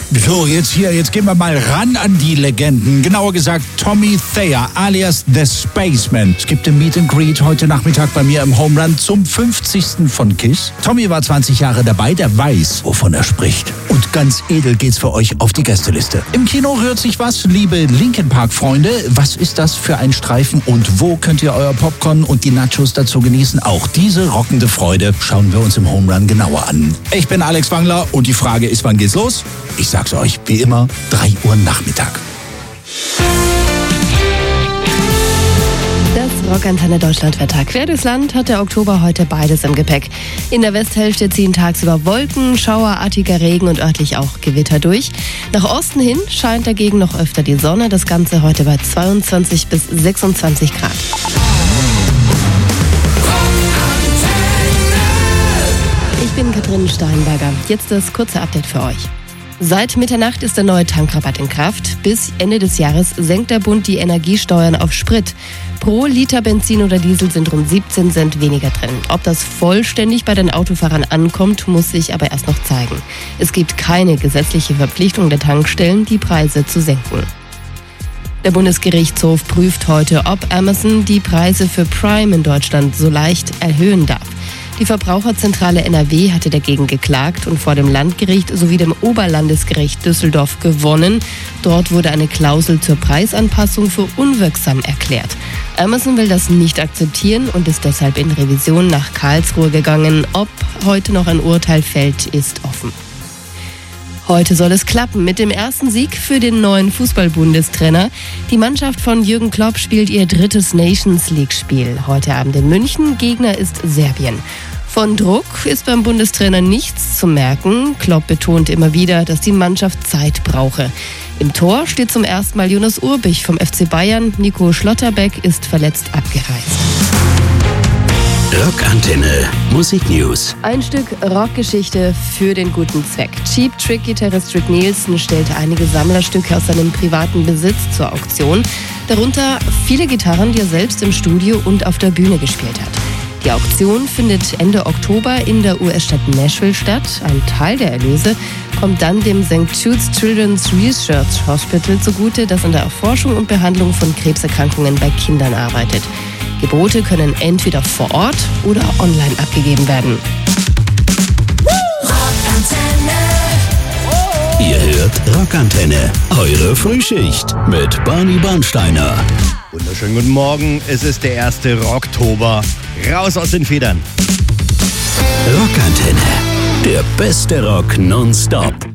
So, jetzt gehen wir mal ran an die Legenden. Genauer gesagt Tommy Thayer alias The Spaceman. Es gibt ein Meet and Greet heute Nachmittag bei mir im Home Run zum 50. von KISS. Tommy war 20 Jahre dabei, der weiß, wovon er spricht. Und ganz edel geht's für euch auf die Gästeliste. Im Kino rührt sich was, liebe Linkin Park-Freunde. Was ist das für ein Streifen und wo könnt ihr euer Popcorn und die Nachos dazu genießen? Auch diese rockende Freude schauen wir uns im Home Run genauer an. Ich bin Alex Wangler und die Frage ist, wann geht's los? Ich sag's euch, wie immer, 3 Uhr Nachmittag. Das Rockantenne Deutschlandwetter. Quer durchs Land hat der Oktober heute beides im Gepäck. In der Westhälfte ziehen tagsüber Wolken, schauerartiger Regen und örtlich auch Gewitter durch. Nach Osten hin scheint dagegen noch öfter die Sonne. Das Ganze heute bei 22 bis 26 Grad. Ich bin Katrin Steinberger. Jetzt das kurze Update für euch. Seit Mitternacht ist der neue Tankrabatt in Kraft. Bis Ende des Jahres senkt der Bund die Energiesteuern auf Sprit. Pro Liter Benzin oder Diesel sind rund 17 Cent weniger drin. Ob das vollständig bei den Autofahrern ankommt, muss sich aber erst noch zeigen. Es gibt keine gesetzliche Verpflichtung der Tankstellen, die Preise zu senken. Der Bundesgerichtshof prüft heute, ob Amazon die Preise für Prime in Deutschland so leicht erhöhen darf. Die Verbraucherzentrale NRW hatte dagegen geklagt und vor dem Landgericht sowie dem Oberlandesgericht Düsseldorf gewonnen. Dort wurde eine Klausel zur Preisanpassung für unwirksam erklärt. Amazon will das nicht akzeptieren und ist deshalb in Revision nach Karlsruhe gegangen. Ob heute noch ein Urteil fällt, ist offen. Heute soll es klappen mit dem ersten Sieg für den neuen Fußball-Bundestrainer. Die Mannschaft von Jürgen Klopp spielt ihr 3. Nations-League-Spiel. Heute Abend in München. Gegner ist Serbien. Von Druck ist beim Bundestrainer nichts zu merken. Klopp betont immer wieder, dass die Mannschaft Zeit brauche. Im Tor steht zum ersten Mal Jonas Urbich vom FC Bayern. Nico Schlotterbeck ist verletzt abgereist. Rockantenne Musik News. Ein Stück Rockgeschichte für den guten Zweck. Cheap Trick-Gitarrist Rick Nielsen stellte einige Sammlerstücke aus seinem privaten Besitz zur Auktion. Darunter viele Gitarren, die er selbst im Studio und auf der Bühne gespielt hat. Die Auktion findet Ende Oktober in der US-Stadt Nashville statt. Ein Teil der Erlöse kommt dann dem St. Jude's Children's Research Hospital zugute, das an der Erforschung und Behandlung von Krebserkrankungen bei Kindern arbeitet. Gebote können entweder vor Ort oder online abgegeben werden. Ihr hört Rockantenne, eure Frühschicht mit Barney Bernsteiner. Wunderschönen guten Morgen, es ist der 1. Oktober. Raus aus den Federn. Rockantenne, der beste Rock nonstop.